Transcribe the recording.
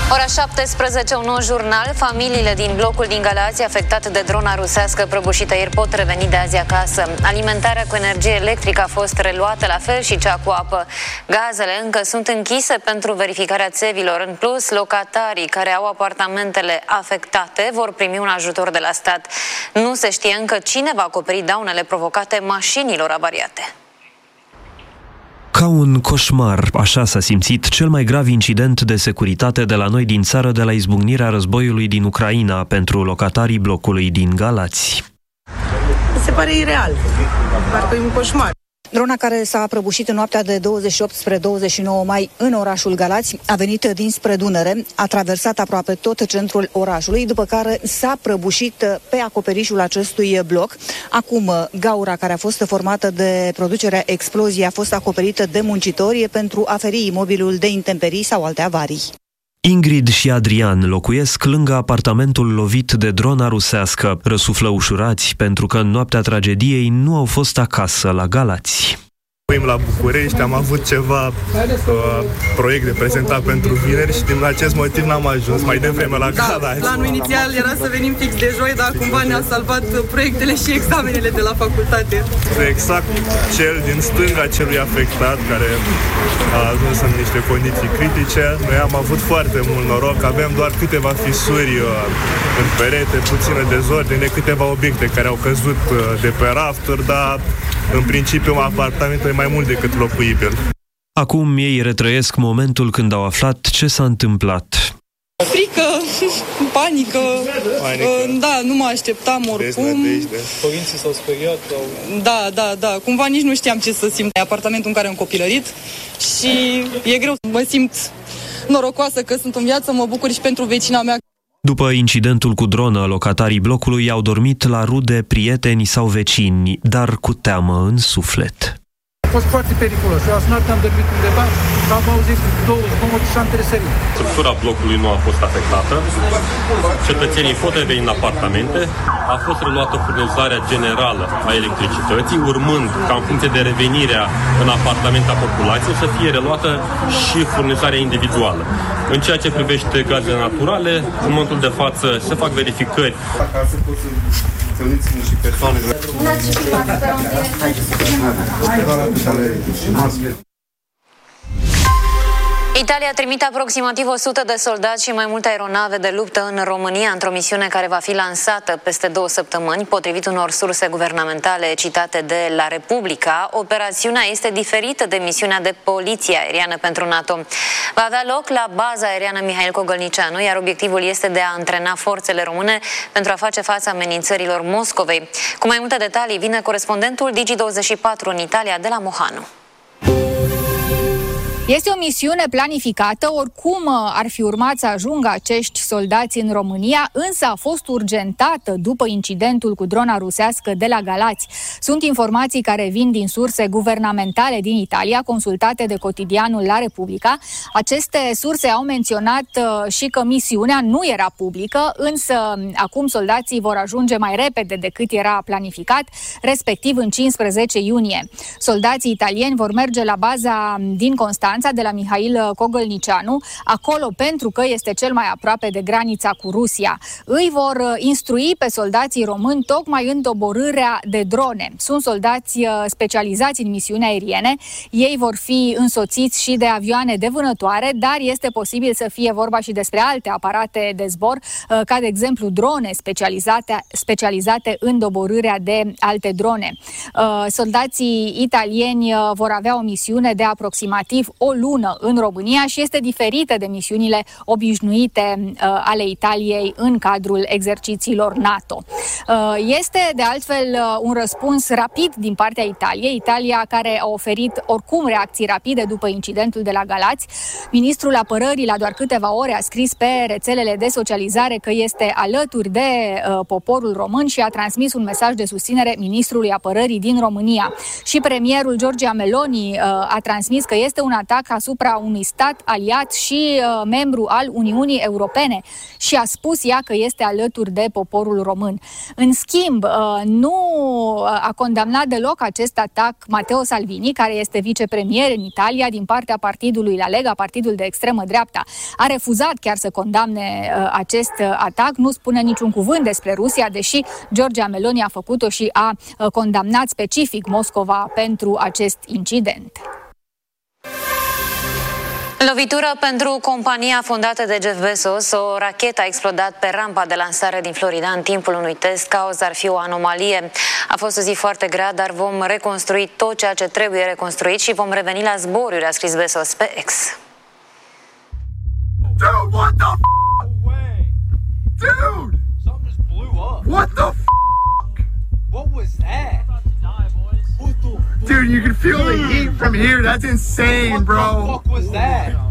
Ora 17, un nou jurnal. Familiile din blocul din Galați afectat de drona rusească prăbușită ieri pot reveni de azi acasă. Alimentarea cu energie electrică a fost reluată, la fel și cea cu apă. Gazele încă sunt închise pentru verificarea țevilor. În plus, locatarii care au apartamentele afectate vor primi un ajutor de la stat. Nu se știe încă cine va acoperi daunele provocate mașinilor avariate. Ca un coșmar, așa s-a simțit cel mai grav incident de securitate de la noi din țară de la izbucnirea războiului din Ucraina pentru locatarii blocului din Galați. Se pare ireal, parcă e un coșmar. Drona care s-a prăbușit în noaptea de 28 spre 29 mai în orașul Galați a venit dinspre Dunăre, a traversat aproape tot centrul orașului, după care s-a prăbușit pe acoperișul acestui bloc. Acum, gaura care a fost formată de producerea exploziei a fost acoperită de muncitori pentru a feri imobilul de intemperii sau alte avarii. Ingrid și Adrian locuiesc lângă apartamentul lovit de drona rusească. Răsuflă ușurați pentru că în noaptea tragediei nu au fost acasă la Galați. La București am avut ceva proiect de prezentat pentru vineri și din acest motiv n-am ajuns mai devreme la Galați. Planul inițial era să venim fix de joi, dar cumva ne-a salvat proiectele și examenele de la facultate. Exact cel din stânga celui afectat, care a ajuns în niște condiții critice. Noi am avut foarte mult noroc, avem doar câteva fisuri în perete, puține dezordine, câteva obiecte care au căzut de pe rafturi, dar în principiu apartamentul e mai mult decât locuibil. Acum ei retrăiesc momentul când au aflat ce s-a întâmplat. Frică, panică. Da, nu mă așteptam oricum. Părinții s-au speriat? Da. Cumva nici nu știam ce să simt. E apartamentul în care am copilărit și e greu. Mă simt norocoasă că sunt în viață, mă bucur și pentru vecina mea. După incidentul cu dronă, locatarii blocului au dormit la rude, prieteni sau vecini, dar cu teamă în suflet. A fost foarte periculos. Eu azi noapte am dormit undeva, am auzit două zgomoturi și am tresărit. Structura blocului nu a fost afectată. Cetățenii pot reveni în apartamente. A fost reluată furnizarea generală a electricității, urmând ca în funcție de revenirea în apartamente a populației să fie reluată și furnizarea individuală. În ceea ce privește gazele naturale, în momentul de față se fac verificări. Italia trimite aproximativ 100 de soldați și mai multe aeronave de luptă în România într-o misiune care va fi lansată peste 2 săptămâni, potrivit unor surse guvernamentale citate de La Repubblica. Operațiunea este diferită de misiunea de poliție aeriană pentru NATO. Va avea loc la baza aeriană Mihail Cogălnicianu, iar obiectivul este de a antrena forțele române pentru a face față amenințărilor Moscovei. Cu mai multe detalii vine corespondentul Digi24 în Italia de la Mohanu. Este o misiune planificată, oricum ar fi urmat să ajungă acești soldați în România, însă a fost urgentată după incidentul cu drona rusească de la Galați. Sunt informații care vin din surse guvernamentale din Italia, consultate de cotidianul La Repubblica. Aceste surse au menționat și că misiunea nu era publică, însă acum soldații vor ajunge mai repede decât era planificat, respectiv în 15 iunie. Soldații italieni vor merge la baza din Constanța, de la Mihail Cogălnicianu, acolo pentru că este cel mai aproape de granița cu Rusia. Îi vor instrui pe soldații români tocmai în doborârea de drone. Sunt soldați specializați în misiuni aeriene. Ei vor fi însoțiți și de avioane de vânătoare, dar este posibil să fie vorba și despre alte aparate de zbor, ca de exemplu drone specializate în doborârea de alte drone. Soldații italieni vor avea o misiune de aproximativ o lună în România și este diferită de misiunile obișnuite ale Italiei în cadrul exercițiilor NATO. Este de altfel un răspuns rapid din partea Italiei, Italia care a oferit oricum reacții rapide după incidentul de la Galați. Ministrul Apărării la doar câteva ore a scris pe rețelele de socializare că este alături de poporul român și a transmis un mesaj de susținere ministrului Apărării din România. Și premierul Giorgia Meloni a transmis că este un atac atac asupra unui stat aliat și membru al Uniunii Europene și a spus ea că este alături de poporul român. În schimb, nu a condamnat deloc acest atac Matteo Salvini, care este vicepremier în Italia din partea partidului La Lega, partidul de extremă dreapta. A refuzat chiar să condamne acest atac, nu spune niciun cuvânt despre Rusia, deși Giorgia Meloni a făcut-o și a condamnat specific Moscova pentru acest incident. Lovitură pentru compania fondată de Jeff Bezos. O rachetă a explodat pe rampa de lansare din Florida în timpul unui test. Cauza ar fi o anomalie. A fost o zi foarte grea, dar vom reconstrui tot ceea ce trebuie reconstruit și vom reveni la zboruri, a scris Bezos pe X. Dude, what the f***? Dude! Something just blew up. What the f***? What was that? Dude, you can feel the heat from here. That's insane, bro. What the fuck was that?